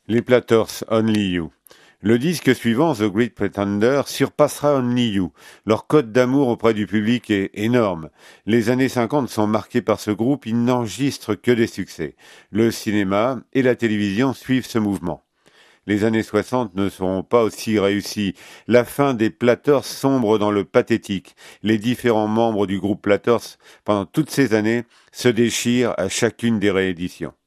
Les Platters, Only You. Le disque suivant, The Great Pretender, surpassera Only You. Leur cote d'amour auprès du public est énorme. Les années 50 sont marquées par ce groupe, ils n'enregistrent que des succès. Le cinéma et la télévision suivent ce mouvement. Les années 60 ne seront pas aussi réussies. La fin des Platters sombre dans le pathétique. Les différents membres du groupe Platters, pendant toutes ces années, se déchirent à chacune des rééditions.